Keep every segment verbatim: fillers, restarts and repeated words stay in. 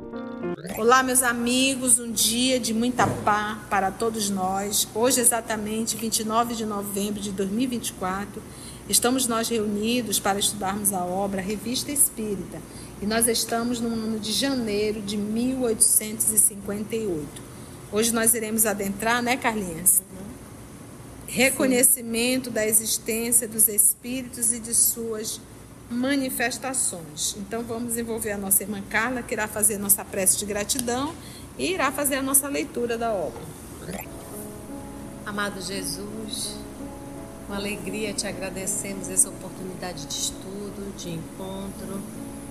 Olá, meus amigos, um dia de muita paz para todos nós. Hoje, exatamente vinte e nove de novembro de dois mil e vinte e quatro, estamos nós reunidos para estudarmos a obra Revista Espírita. E nós estamos no ano de janeiro de mil oitocentos e cinquenta e oito. Hoje nós iremos adentrar, né, Carlinhos? Reconhecimento Sim. da existência dos espíritos e de suas manifestações. Então vamos envolver a nossa irmã Carla, que irá fazer a nossa prece de gratidão e irá fazer a nossa leitura da obra. Amado Jesus, com alegria te agradecemos essa oportunidade de estudo, de encontro,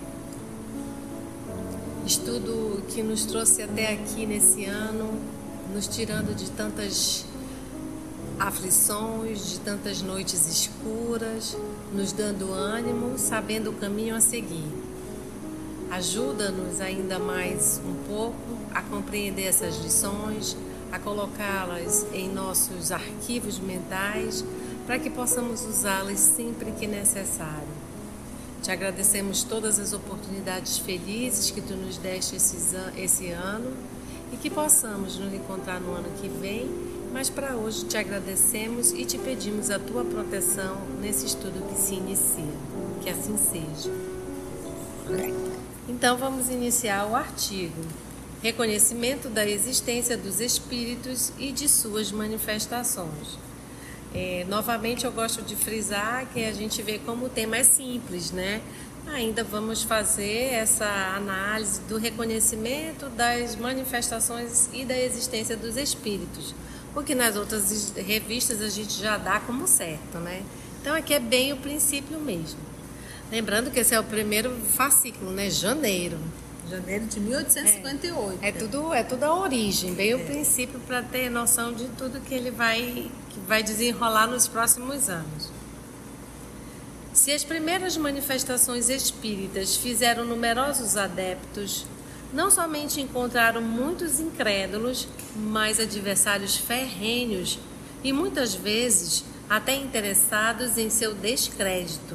estudo que nos trouxe até aqui nesse ano, nos tirando de tantas aflições, de tantas noites escuras, nos dando ânimo, sabendo o caminho a seguir. Ajuda-nos ainda mais um pouco a compreender essas lições, a colocá-las em nossos arquivos mentais, para que possamos usá-las sempre que necessário. Te agradecemos todas as oportunidades felizes que Tu nos deste esse ano e que possamos nos encontrar no ano que vem. Mas para hoje te agradecemos e te pedimos a tua proteção nesse estudo que se inicia. Que assim seja. Então vamos iniciar o artigo. Reconhecimento da existência dos espíritos e de suas manifestações. É, novamente eu gosto de frisar que a gente vê como o tema é simples, né? Ainda vamos fazer essa análise do reconhecimento das manifestações e da existência dos espíritos. Porque nas outras revistas a gente já dá como certo, né? Então aqui é bem o princípio mesmo. Lembrando que esse é o primeiro fascículo, né? Janeiro. Janeiro de mil oitocentos e cinquenta e oito. É, é, tudo, é tudo a origem, bem é. o princípio para ter noção de tudo que ele vai, que vai desenrolar nos próximos anos. Se as primeiras manifestações espíritas fizeram numerosos adeptos, não somente encontraram muitos incrédulos, mas adversários ferrenhos e muitas vezes até interessados em seu descrédito.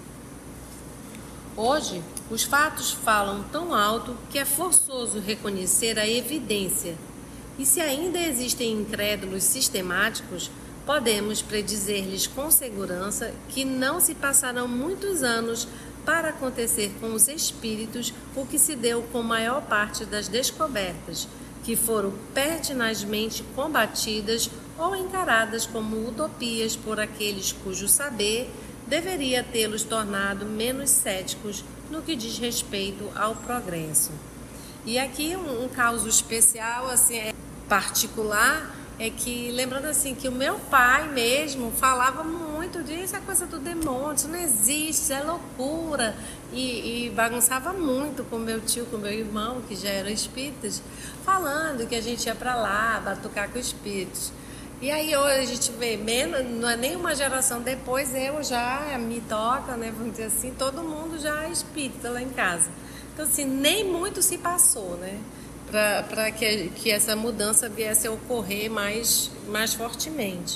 Hoje, os fatos falam tão alto que é forçoso reconhecer a evidência. E se ainda existem incrédulos sistemáticos, podemos predizer-lhes com segurança que não se passarão muitos anos para acontecer com os espíritos o que se deu com a maior parte das descobertas, que foram pertinazmente combatidas ou encaradas como utopias por aqueles cujo saber deveria tê-los tornado menos céticos no que diz respeito ao progresso. E aqui um, um caso especial, assim, é particular, é que, lembrando assim, que o meu pai mesmo falava muito disso, é coisa do demônio, isso não existe, isso é loucura, e, e bagunçava muito com meu tio, com meu irmão, que já eram espíritas, falando que a gente ia para lá, batucar com espíritos. E aí hoje a gente vê, menos, não é nem uma geração depois, eu já me toca, né, vamos dizer assim, todo mundo já é espírita lá em casa. Então assim, nem muito se passou, né? Para que, que essa mudança viesse a ocorrer mais, mais fortemente.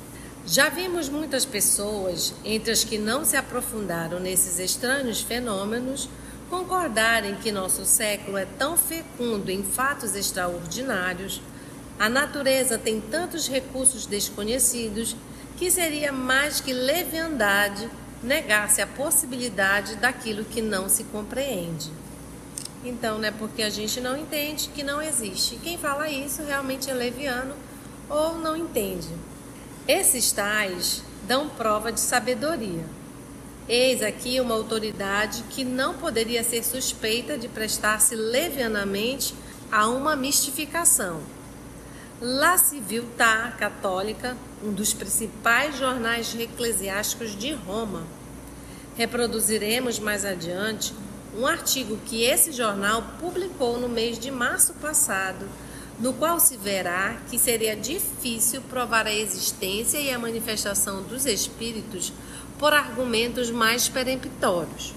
Já vimos muitas pessoas, entre as que não se aprofundaram nesses estranhos fenômenos, concordarem que nosso século é tão fecundo em fatos extraordinários, a natureza tem tantos recursos desconhecidos, que seria mais que leviandade negar-se a possibilidade daquilo que não se compreende. Então, né, porque a gente não entende que não existe. Quem fala isso realmente é leviano ou não entende. Esses tais dão prova de sabedoria. Eis aqui uma autoridade que não poderia ser suspeita de prestar-se levianamente a uma mistificação. La Civiltà Católica, um dos principais jornais eclesiásticos de Roma. Reproduziremos mais adiante um artigo que esse jornal publicou no mês de março passado, no qual se verá que seria difícil provar a existência e a manifestação dos espíritos por argumentos mais peremptórios.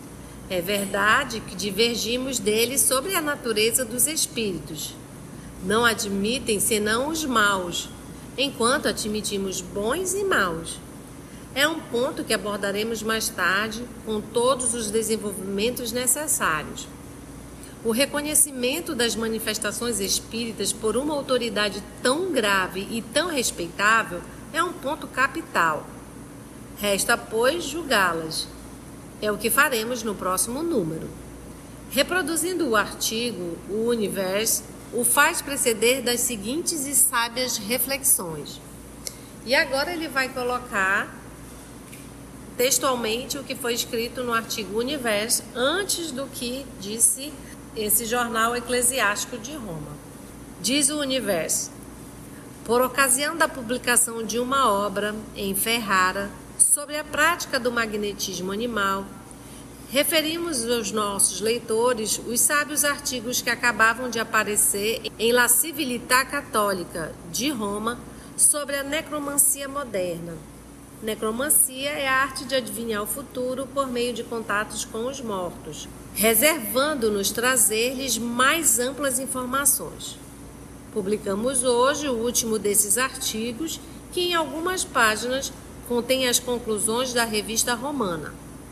É verdade que divergimos deles sobre a natureza dos espíritos. Não admitem senão os maus, enquanto admitimos bons e maus. É um ponto que abordaremos mais tarde com todos os desenvolvimentos necessários. o reconhecimento das manifestações espíritas por uma autoridade tão grave e tão respeitável é um ponto capital. Resta, pois, julgá-las. É o que faremos no próximo número. Reproduzindo o artigo, o Universo o faz preceder das seguintes e sábias reflexões. E agora ele vai colocar textualmente o que foi escrito no artigo Universo antes do que disse esse jornal eclesiástico de Roma. Diz o Universo: por ocasião da publicação de uma obra em Ferrara sobre a prática do magnetismo animal, referimos aos nossos leitores os sábios artigos que acabavam de aparecer em La Civiltà Católica de Roma sobre a necromancia moderna. Necromancia é a arte de adivinhar o futuro por meio de contatos com os mortos, reservando-nos trazer-lhes mais amplas informações. Publicamos hoje o último desses artigos, que em algumas páginas contém as conclusões da revista romana.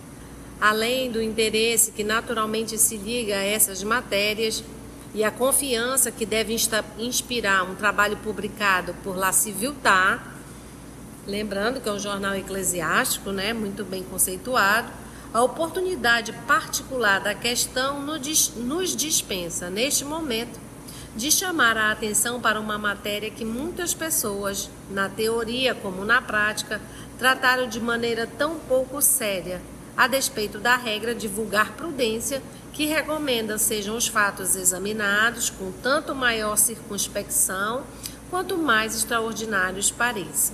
Além do interesse que naturalmente se liga a essas matérias e a confiança que deve inspirar um trabalho publicado por La Civiltà, lembrando que é um jornal eclesiástico, né, muito bem conceituado, a oportunidade particular da questão nos dispensa, neste momento, de chamar a atenção para uma matéria que muitas pessoas, na teoria como na prática, trataram de maneira tão pouco séria, a despeito da regra de vulgar prudência que recomenda sejam os fatos examinados com tanto maior circunspecção quanto mais extraordinários pareçam.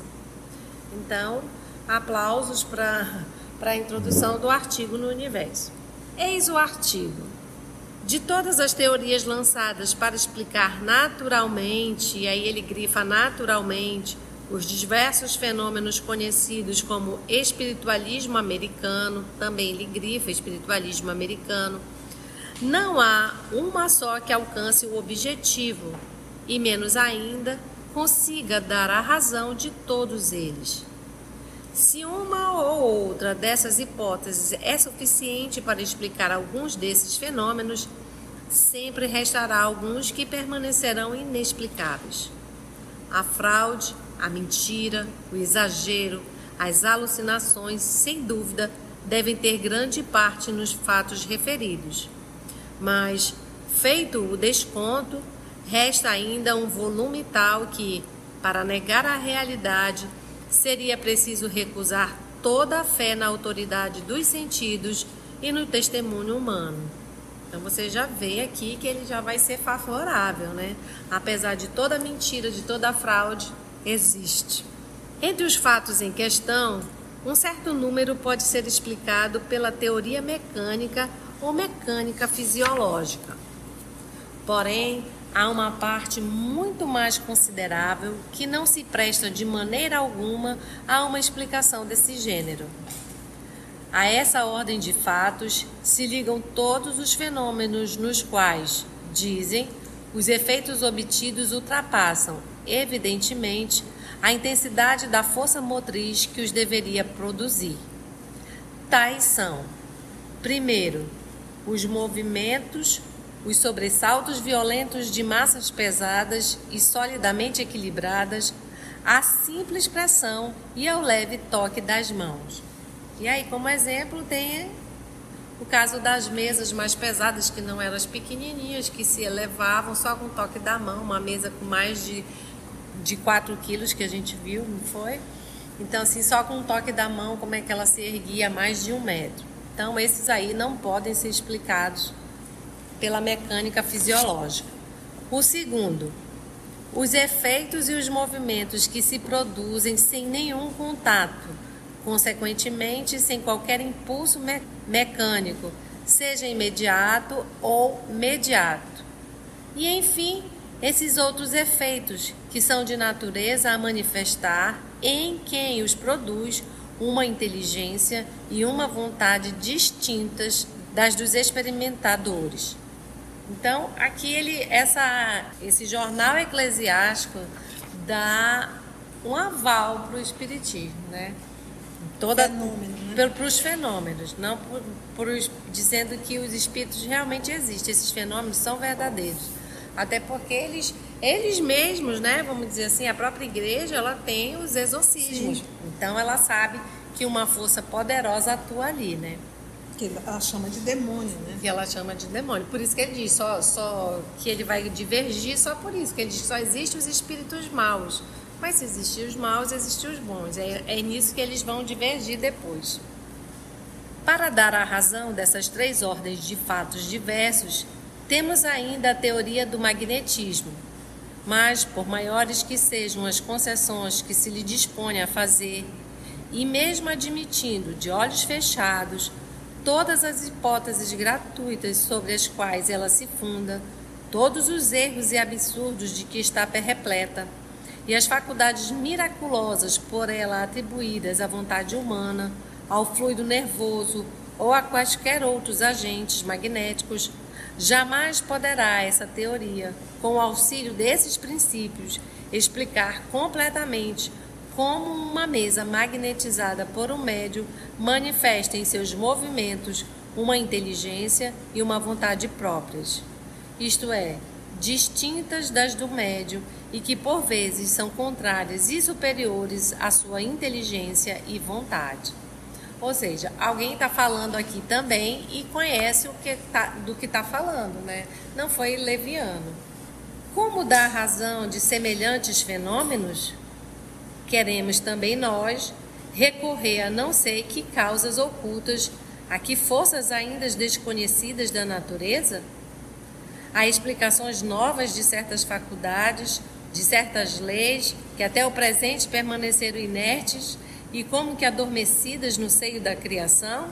Então, aplausos para a introdução do artigo no Universo. Eis o artigo. De todas as teorias lançadas para explicar naturalmente, e aí ele grifa naturalmente, os diversos fenômenos conhecidos como espiritualismo americano, também ele grifa espiritualismo americano, não há uma só que alcance o objetivo, e menos ainda consiga dar a razão de todos eles. Se uma ou outra dessas hipóteses é suficiente para explicar alguns desses fenômenos, sempre restará alguns que permanecerão inexplicáveis. A fraude, a mentira, o exagero, as alucinações, sem dúvida, devem ter grande parte nos fatos referidos. Mas, feito o desconto, resta ainda um volume tal que, para negar a realidade, seria preciso recusar toda a fé na autoridade dos sentidos e no testemunho humano. Então você já vê aqui que ele já vai ser favorável, né? Apesar de toda mentira, de toda fraude, existe. Entre os fatos em questão, um certo número pode ser explicado pela teoria mecânica ou mecânica fisiológica. Porém, há uma parte muito mais considerável que não se presta de maneira alguma a uma explicação desse gênero. A essa ordem de fatos se ligam todos os fenômenos nos quais, dizem, os efeitos obtidos ultrapassam, evidentemente, a intensidade da força motriz que os deveria produzir. Tais são, primeiro, os movimentos, os sobressaltos violentos de massas pesadas e solidamente equilibradas, a simples pressão e ao leve toque das mãos. E aí, como exemplo, tem o caso das mesas mais pesadas, que não eram as pequenininhas, que se elevavam só com o toque da mão, uma mesa com mais de, de quatro quilos que a gente viu, não foi? Então, assim, só com o toque da mão, como é que ela se erguia a mais de um metro. Então, esses aí não podem ser explicados pela mecânica fisiológica. O segundo, os efeitos e os movimentos que se produzem sem nenhum contato, consequentemente sem qualquer impulso me- mecânico, seja imediato ou mediato. E, enfim, esses outros efeitos que são de natureza a manifestar em quem os produz uma inteligência e uma vontade distintas das dos experimentadores. Então, aqui ele, essa, esse jornal eclesiástico dá um aval para o espiritismo, né? Toda... Fenômeno, né? né? Para os fenômenos, não por, por os, dizendo que os espíritos realmente existem, esses fenômenos são verdadeiros. Até porque eles, eles mesmos, né, vamos dizer assim, a própria igreja, ela tem os exorcismos. Sim. Então ela sabe que uma força poderosa atua ali, né? Que ela chama de demônio, né? Que ela chama de demônio. Por isso que ele diz só, só que ele vai divergir só por isso, que ele diz que só existem os espíritos maus. Mas se existem os maus, existem os bons. É, é nisso que eles vão divergir depois. Para dar a razão dessas três ordens de fatos diversos, temos ainda a teoria do magnetismo. Mas, por maiores que sejam as concessões que se lhe dispõe a fazer, e mesmo admitindo de olhos fechados todas as hipóteses gratuitas sobre as quais ela se funda, todos os erros e absurdos de que está repleta, e as faculdades miraculosas por ela atribuídas à vontade humana, ao fluido nervoso ou a quaisquer outros agentes magnéticos, jamais poderá essa teoria, com o auxílio desses princípios, explicar completamente como uma mesa magnetizada por um médium manifesta em seus movimentos uma inteligência e uma vontade próprias, isto é, distintas das do médium e que por vezes são contrárias e superiores à sua inteligência e vontade. Ou seja, alguém está falando aqui também e conhece o que tá, do que está falando, né? Não foi leviano. Como dar razão de semelhantes fenômenos? Queremos também nós recorrer a não sei que causas ocultas, a que forças ainda desconhecidas da natureza? A explicações novas de certas faculdades, de certas leis que até o presente permaneceram inertes e como que adormecidas no seio da criação?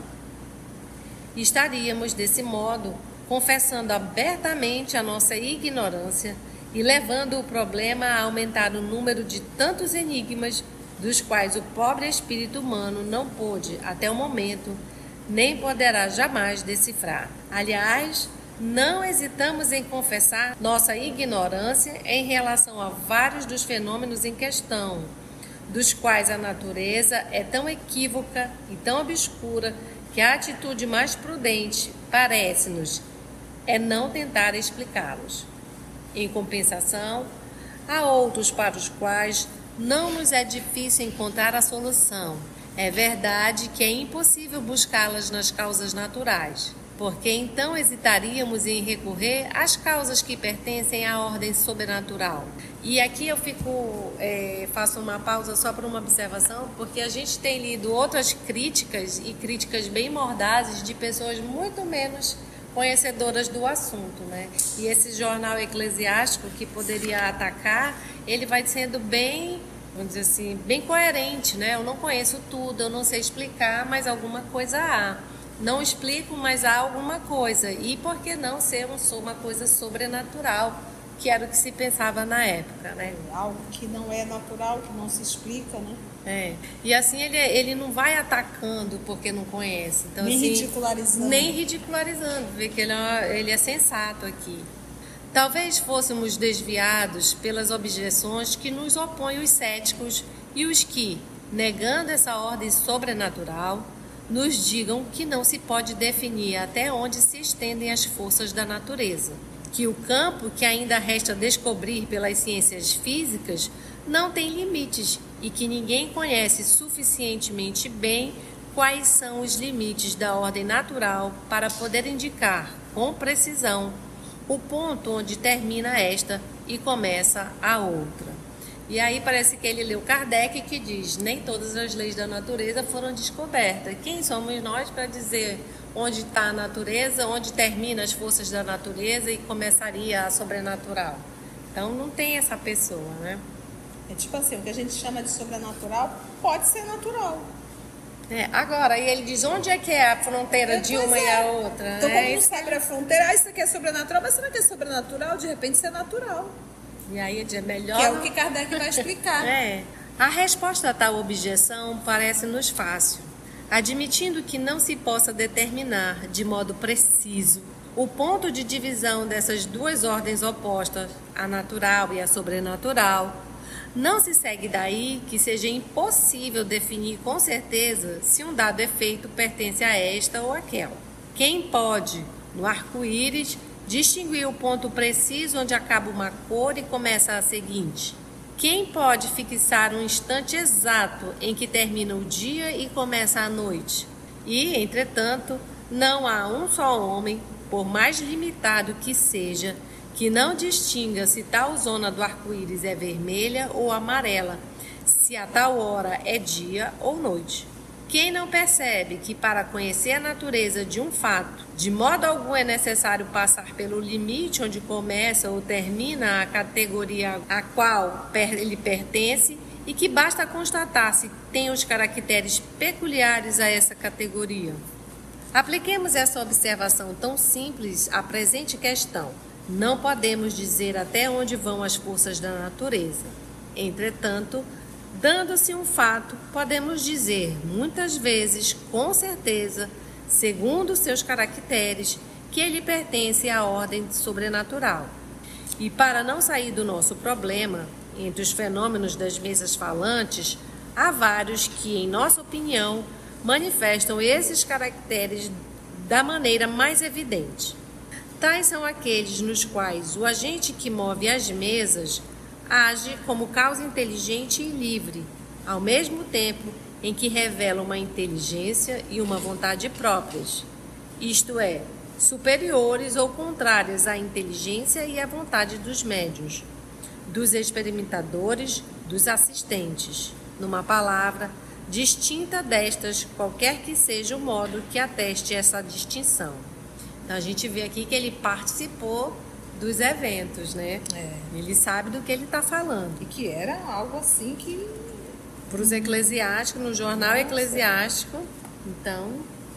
Estaríamos, desse modo, confessando abertamente a nossa ignorância e levando o problema a aumentar o número de tantos enigmas dos quais o pobre espírito humano não pôde, até o momento, nem poderá jamais decifrar. Aliás, não hesitamos em confessar nossa ignorância em relação a vários dos fenômenos em questão, dos quais a natureza é tão equívoca e tão obscura que a atitude mais prudente, parece-nos, é não tentar explicá-los. Em compensação, há outros para os quais não nos é difícil encontrar a solução. É verdade que é impossível buscá-las nas causas naturais, porque então hesitaríamos em recorrer às causas que pertencem à ordem sobrenatural. E aqui eu fico, é, faço uma pausa só para uma observação, porque a gente tem lido outras críticas, e críticas bem mordazes, de pessoas muito menos conhecedoras do assunto, né? E esse jornal eclesiástico que poderia atacar, ele vai sendo bem, vamos dizer assim, bem coerente, né? Eu não conheço tudo, eu não sei explicar, mas alguma coisa há. Não explico, mas há alguma coisa. E por que não ser uma coisa sobrenatural, que era o que se pensava na época, né? Algo que não é natural, que não se explica, né? É. E assim ele, ele não vai atacando porque não conhece. Então, nem assim, ridicularizando. Nem ridicularizando, vê que ele é, ele é sensato aqui. Talvez fôssemos desviados pelas objeções que nos opõem os céticos e os que, negando essa ordem sobrenatural, nos digam que não se pode definir até onde se estendem as forças da natureza, que o campo que ainda resta descobrir pelas ciências físicas não tem limites e que ninguém conhece suficientemente bem quais são os limites da ordem natural para poder indicar com precisão o ponto onde termina esta e começa a outra. E aí parece que ele leu Kardec, que diz: nem todas as leis da natureza foram descobertas. Quem somos nós para dizer onde está a natureza, onde termina as forças da natureza e começaria a sobrenatural? Então não tem essa pessoa, né? É tipo assim, o que a gente chama de sobrenatural pode ser natural. É, agora, e ele diz onde é que é a fronteira é, de uma é. e a outra. Então, né? como não sabe a fronteira, ah, isso aqui é sobrenatural, mas será que é sobrenatural? De repente, isso é natural. E aí é melhor... Que é o que Kardec vai explicar. É. A resposta a tal objeção parece-nos fácil. Admitindo que não se possa determinar de modo preciso o ponto de divisão dessas duas ordens opostas, a natural e a sobrenatural, Não se segue daí que seja impossível definir com certeza se um dado efeito pertence a esta ou aquela. Quem pode, no arco-íris, distinguir o ponto preciso onde acaba uma cor e começa a seguinte? Quem pode fixar um instante exato em que termina o dia e começa a noite? E, entretanto, não há um só homem, por mais limitado que seja, que não distinga se tal zona do arco-íris é vermelha ou amarela, se a tal hora é dia ou noite. Quem não percebe que para conhecer a natureza de um fato, de modo algum é necessário passar pelo limite onde começa ou termina a categoria a qual ele pertence e que basta constatar se tem os caracteres peculiares a essa categoria? Apliquemos essa observação tão simples à presente questão. Não podemos dizer até onde vão as forças da natureza. Entretanto, dando-se um fato, podemos dizer muitas vezes, com certeza, segundo seus caracteres, que ele pertence à ordem sobrenatural. E para não sair do nosso problema, entre os fenômenos das mesas falantes, há vários que, em nossa opinião, manifestam esses caracteres da maneira mais evidente. Tais são aqueles nos quais o agente que move as mesas age como causa inteligente e livre, ao mesmo tempo em que revela uma inteligência e uma vontade próprias, isto é, superiores ou contrárias à inteligência e à vontade dos médiuns, dos experimentadores, dos assistentes. Numa palavra, distinta destas, qualquer que seja o modo que ateste essa distinção. Então, a gente vê aqui que ele participou dos eventos, né? É. Ele sabe do que ele está falando. E que era algo assim que... Para os eclesiásticos, no jornal Nossa. eclesiástico. Então,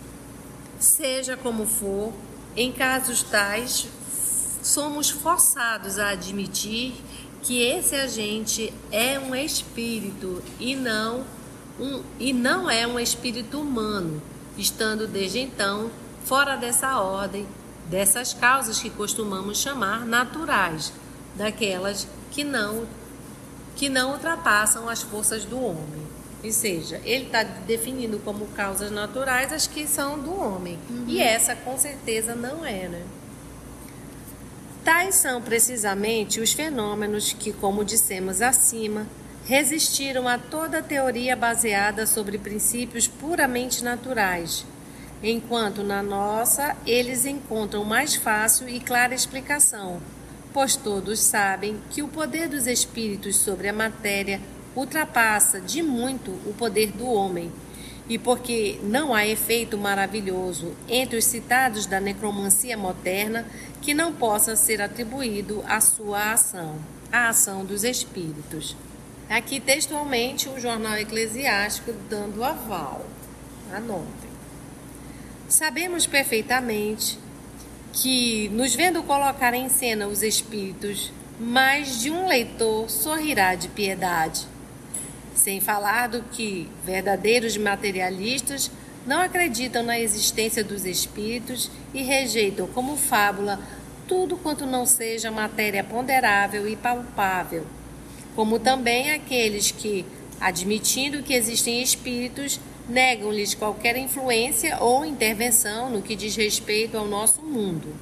seja como for, em casos tais, somos forçados a admitir que esse agente é um espírito e não, um, e não é um espírito humano, estando desde então fora dessa ordem, dessas causas que costumamos chamar naturais, daquelas que não, que não ultrapassam as forças do homem. Ou seja, ele está definindo como causas naturais as que são do homem. Uhum. E essa, com certeza, não é, né? Tais são precisamente os fenômenos que, como dissemos acima, resistiram a toda teoria baseada sobre princípios puramente naturais, enquanto na nossa eles encontram mais fácil e clara explicação, pois todos sabem que o poder dos espíritos sobre a matéria ultrapassa de muito o poder do homem, e porque não há efeito maravilhoso entre os citados da necromancia moderna que não possa ser atribuído à sua ação, à ação dos espíritos. Aqui textualmente o jornal eclesiástico dando aval. Anotem. Sabemos perfeitamente que, nos vendo colocar em cena os espíritos, mais de um leitor sorrirá de piedade. Sem falar do que verdadeiros materialistas não acreditam na existência dos espíritos e rejeitam como fábula tudo quanto não seja matéria ponderável e palpável, como também aqueles que, admitindo que existem espíritos, negam-lhes qualquer influência ou intervenção no que diz respeito ao nosso mundo.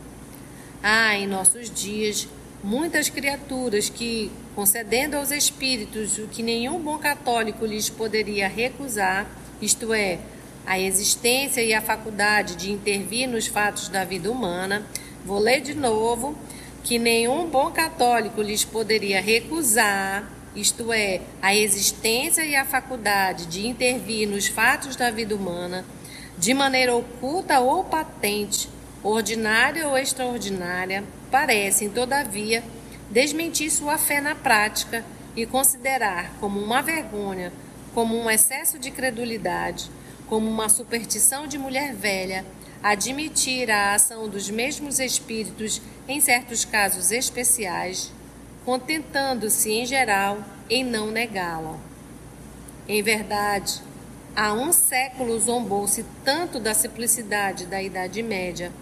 Há em nossos dias muitas criaturas que, concedendo aos espíritos o que nenhum bom católico lhes poderia recusar, isto é, a existência e a faculdade de intervir nos fatos da vida humana, vou ler de novo, que nenhum bom católico lhes poderia recusar, isto é, a existência e a faculdade de intervir nos fatos da vida humana, de maneira oculta ou patente, ordinária ou extraordinária, parecem, todavia, desmentir sua fé na prática e considerar como uma vergonha, como um excesso de credulidade, como uma superstição de mulher velha, admitir a ação dos mesmos espíritos em certos casos especiais, contentando-se, em geral, em não negá-la. Em verdade, há um século zombou-se tanto da simplicidade da Idade Média,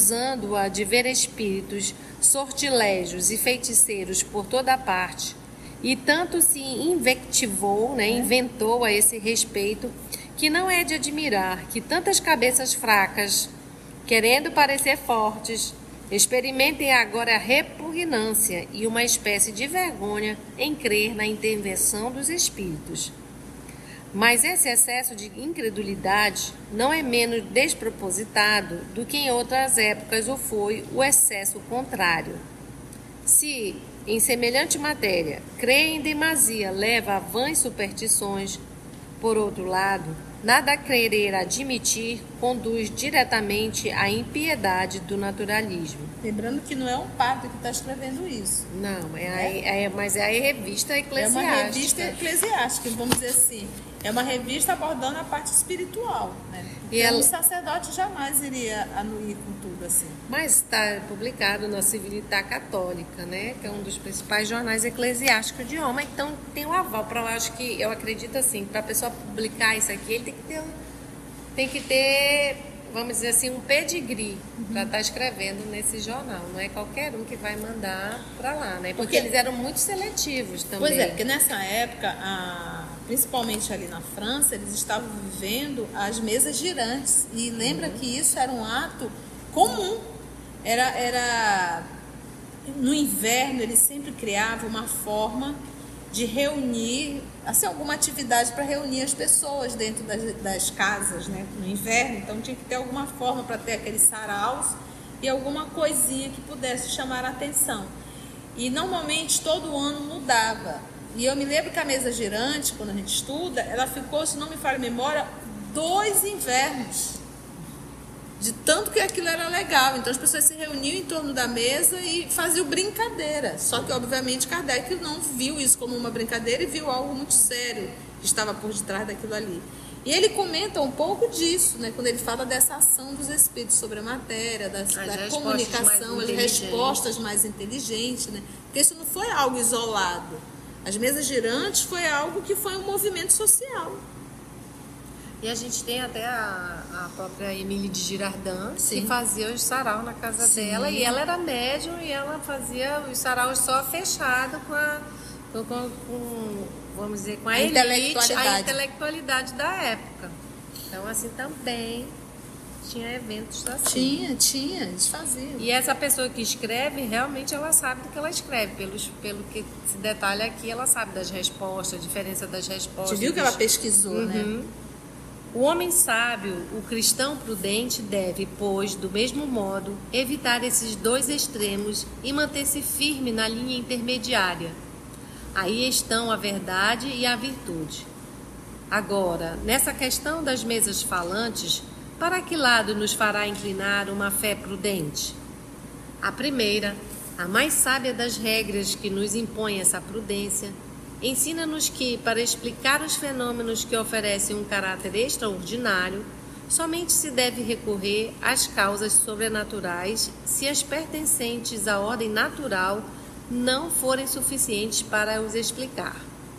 acusando-a de ver espíritos, sortilégios e feiticeiros por toda parte, E tanto se invectivou, né, inventou a esse respeito, que não é de admirar que tantas cabeças fracas, querendo parecer fortes, experimentem agora a repugnância e uma espécie de vergonha em crer na intervenção dos espíritos. Mas esse excesso de incredulidade não é menos despropositado do que em outras épocas o foi o excesso contrário. Se, em semelhante matéria, crer em demasia leva a vãs superstições, por outro lado, nada querer admitir conduz diretamente à impiedade do naturalismo. Lembrando que não é um padre que está escrevendo isso. Não, é a, é, mas é a revista eclesiástica. É uma revista eclesiástica, vamos dizer assim. É uma revista abordando a parte espiritual, né? E ela... um sacerdote jamais iria anuir com tudo assim. Mas está publicado na Civiltà Católica, né? Que é um dos principais jornais eclesiásticos de Roma. Então tem um aval para, eu acho que eu acredito assim, para a pessoa publicar isso aqui, ele tem que ter, tem que ter, vamos dizer assim, um pedigree uhum. para estar escrevendo nesse jornal. Não é qualquer um que vai mandar para lá, né? Porque, porque eles eram muito seletivos também. Pois é, porque nessa época a principalmente ali na França, eles estavam vivendo as mesas girantes. E lembra uhum. que isso era um ato comum. Era, era... No inverno, eles sempre criavam uma forma de reunir, assim, alguma atividade para reunir as pessoas dentro das, das casas, né? No inverno. Então, tinha que ter alguma forma para ter aqueles saraus e alguma coisinha que pudesse chamar a atenção. E, normalmente, todo ano mudava. E eu me lembro que a mesa girante, quando a gente estuda, ela ficou, se não me falha a memória, dois invernos. De tanto que aquilo era legal. Então as pessoas se reuniam em torno da mesa e faziam brincadeira. Só que, obviamente, Kardec não viu isso como uma brincadeira e viu algo muito sério que estava por detrás daquilo ali. E ele comenta um pouco disso, né, quando ele fala dessa ação dos espíritos sobre a matéria, das, da comunicação, as respostas mais inteligentes, né? Porque isso não foi algo isolado. As mesas girantes foi algo que foi um movimento social. E a gente tem até a, a própria Emílie de Girardin, Sim. que fazia os sarau na casa Sim. dela. E ela era médium e ela fazia os saraus só fechado com a, com, com, com, vamos dizer, com a, a elite, intelectualidade. a intelectualidade da época. Então, assim, também tinha eventos assim. Tinha, tinha, eles faziam. E essa pessoa que escreve, realmente ela sabe do que ela escreve. Pelos, pelo que se detalha aqui, ela sabe das respostas, a diferença das respostas. Você viu que ela pesquisou, uhum. né? O homem sábio, o cristão prudente, deve, pois, do mesmo modo, evitar esses dois extremos e manter-se firme na linha intermediária. Aí estão a verdade e a virtude. Agora, nessa questão das mesas falantes, para que lado nos fará inclinar uma fé prudente? A primeira, a mais sábia das regras que nos impõe essa prudência, ensina-nos que, para explicar os fenômenos que oferecem um caráter extraordinário, somente se deve recorrer às causas sobrenaturais se as pertencentes à ordem natural não forem suficientes para os explicar.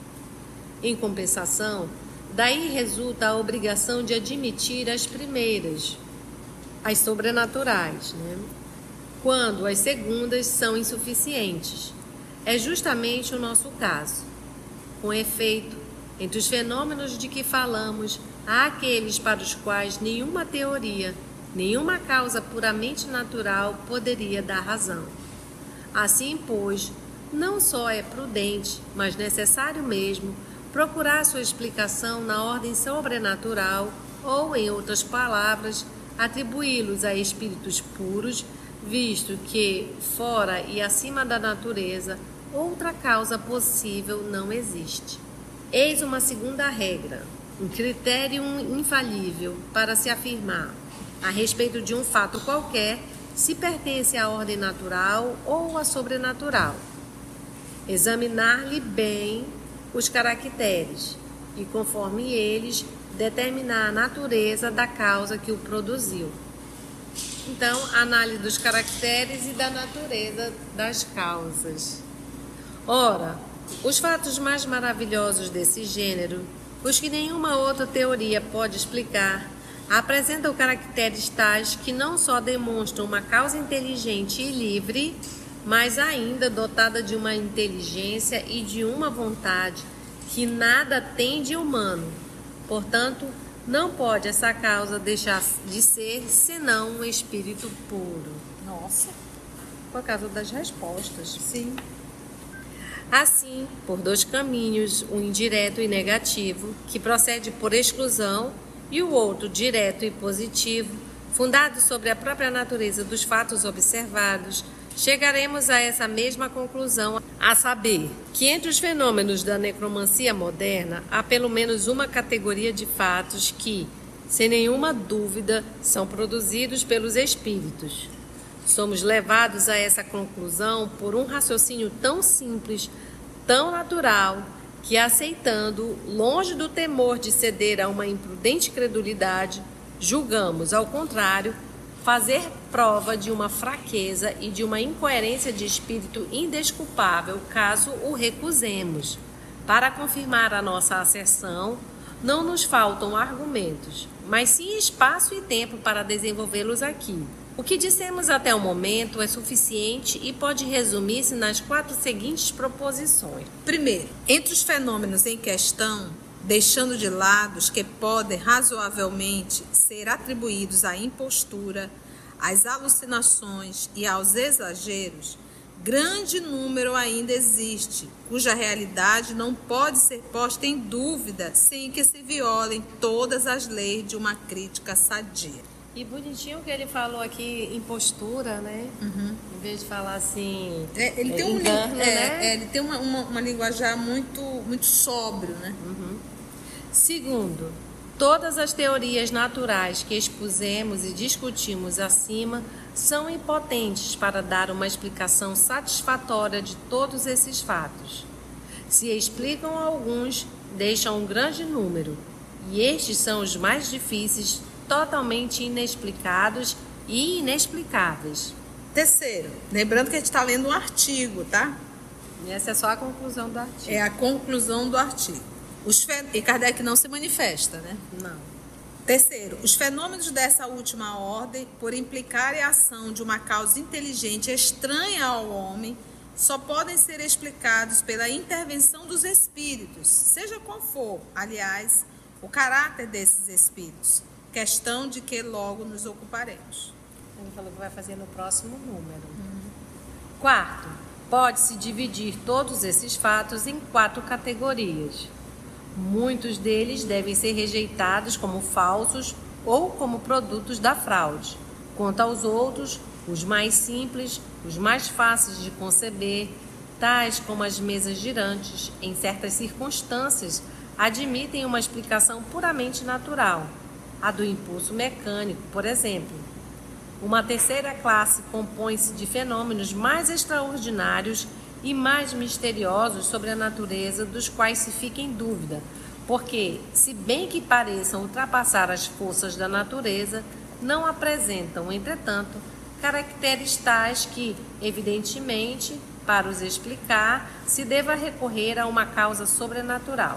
Em compensação, daí resulta a obrigação de admitir as primeiras, as sobrenaturais, né? Quando as segundas são insuficientes. É justamente o nosso caso. Com efeito, entre os fenômenos de que falamos, há aqueles para os quais nenhuma teoria, nenhuma causa puramente natural poderia dar razão. Assim, pois, não só é prudente, mas necessário mesmo, procurar sua explicação na ordem sobrenatural ou, em outras palavras, atribuí-los a espíritos puros, visto que, fora e acima da natureza, outra causa possível não existe. Eis uma segunda regra, um critério infalível para se afirmar, a respeito de um fato qualquer, se pertence à ordem natural ou à sobrenatural. Examinar-lhe bem os caracteres e, conforme eles, determinar a natureza da causa que o produziu. Então, análise dos caracteres e da natureza das causas. Ora, os fatos mais maravilhosos desse gênero, os que nenhuma outra teoria pode explicar, apresentam caracteres tais que não só demonstram uma causa inteligente e livre, mas ainda dotada de uma inteligência e de uma vontade que nada tem de humano. Portanto, não pode essa causa deixar de ser senão um espírito puro. Nossa. Por causa das respostas. Sim. Assim, por dois caminhos, um indireto e negativo, que procede por exclusão, e o outro direto e positivo, fundado sobre a própria natureza dos fatos observados, chegaremos a essa mesma conclusão, a saber, que entre os fenômenos da necromancia moderna há pelo menos uma categoria de fatos que, sem nenhuma dúvida, são produzidos pelos espíritos. Somos levados a essa conclusão por um raciocínio tão simples, tão natural, que, aceitando, longe do temor de ceder a uma imprudente credulidade, julgamos, ao contrário, fazer prova de uma fraqueza e de uma incoerência de espírito indesculpável, caso o recusemos. Para confirmar a nossa asserção, não nos faltam argumentos, mas sim espaço e tempo para desenvolvê-los aqui. O que dissemos até o momento é suficiente e pode resumir-se nas quatro seguintes proposições. Primeiro, entre os fenômenos em questão, deixando de lado os que podem razoavelmente ser atribuídos à impostura, às alucinações e aos exageros, grande número ainda existe, cuja realidade não pode ser posta em dúvida sem que se violem todas as leis de uma crítica sadia. E bonitinho que ele falou aqui, impostura, né? Uhum. Em vez de falar assim, é, ele, tem um, engano, é, né? é, ele tem uma, uma, uma linguajar muito, muito sóbrio, né? Uhum. Segundo, todas as teorias naturais que expusemos e discutimos acima são impotentes para dar uma explicação satisfatória de todos esses fatos. Se explicam alguns, deixam um grande número, e estes são os mais difíceis, totalmente inexplicados e inexplicáveis. Terceiro, lembrando que a gente está lendo um artigo, tá? E essa é só a conclusão do artigo. É a conclusão do artigo. Os fen... E Kardec não se manifesta, né? Não. Terceiro, os fenômenos dessa última ordem, por implicarem a ação de uma causa inteligente estranha ao homem, só podem ser explicados pela intervenção dos espíritos, seja qual for, aliás, o caráter desses espíritos, questão de que logo nos ocuparemos. Ele falou que vai fazer no próximo número. Uhum. Quarto, pode-se dividir todos esses fatos em quatro categorias. Muitos deles devem ser rejeitados como falsos ou como produtos da fraude. Quanto aos outros, os mais simples, os mais fáceis de conceber, tais como as mesas girantes, em certas circunstâncias, admitem uma explicação puramente natural, a do impulso mecânico, por exemplo. Uma terceira classe compõe-se de fenômenos mais extraordinários e mais misteriosos sobre a natureza, dos quais se fica em dúvida, porque, se bem que pareçam ultrapassar as forças da natureza, não apresentam, entretanto, caracteres tais que, evidentemente, para os explicar, se deva recorrer a uma causa sobrenatural.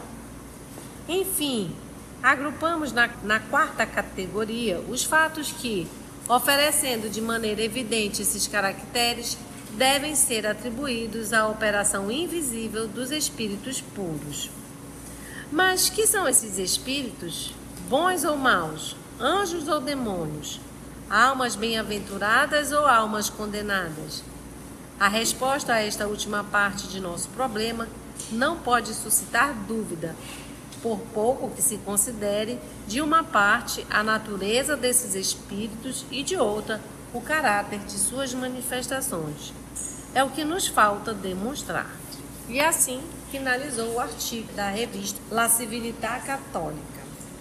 Enfim, agrupamos na, na quarta categoria os fatos que, oferecendo de maneira evidente esses caracteres, devem ser atribuídos à operação invisível dos espíritos puros. Mas que são esses espíritos? Bons ou maus? Anjos ou demônios? Almas bem-aventuradas ou almas condenadas? A resposta a esta última parte de nosso problema não pode suscitar dúvida, por pouco que se considere, de uma parte, a natureza desses espíritos e de outra, o caráter de suas manifestações. É o que nos falta demonstrar. E assim finalizou o artigo da revista La Civiltà Católica.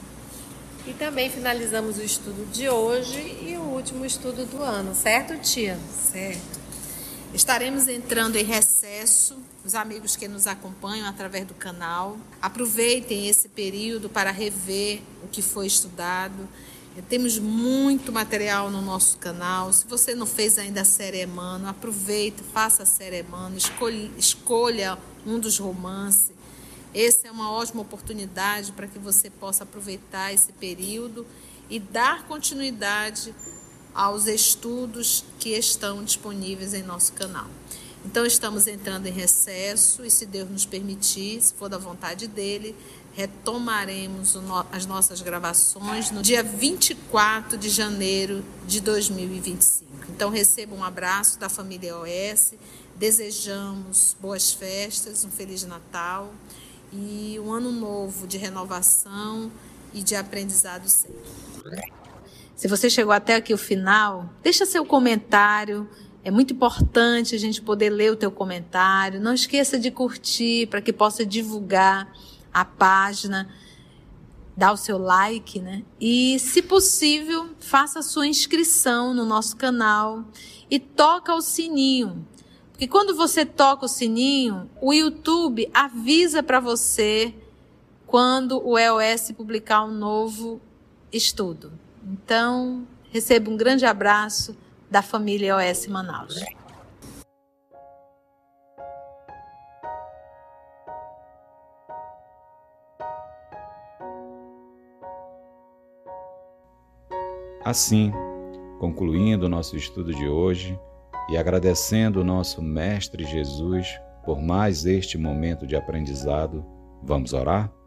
E também finalizamos o estudo de hoje e o último estudo do ano, certo, tia? Certo. Estaremos entrando em recesso, os amigos que nos acompanham através do canal. Aproveitem esse período para rever o que foi estudado. Temos muito material no nosso canal. Se você não fez ainda a série Emmanuel, aproveite, faça a série Emmanuel, escolha, escolha um dos romances. Essa é uma ótima oportunidade para que você possa aproveitar esse período e dar continuidade aos estudos que estão disponíveis em nosso canal. Então, estamos entrando em recesso e, se Deus nos permitir, se for da vontade dele, retomaremos as nossas gravações no dia vinte e quatro de janeiro de dois mil e vinte e cinco. Então, receba um abraço da família E O S, desejamos boas festas, um Feliz Natal e um ano novo de renovação e de aprendizado sempre. Se você chegou até aqui o final, deixa seu comentário. É muito importante a gente poder ler o teu comentário. Não esqueça de curtir para que possa divulgar a página, dar o seu like, né? E, se possível, faça a sua inscrição no nosso canal e toca o sininho. Porque quando você toca o sininho, o YouTube avisa para você quando o E O S publicar um novo estudo. Então, receba um grande abraço da família E O S Manaus. Assim, concluindo o nosso estudo de hoje e agradecendo o nosso Mestre Jesus por mais este momento de aprendizado, vamos orar?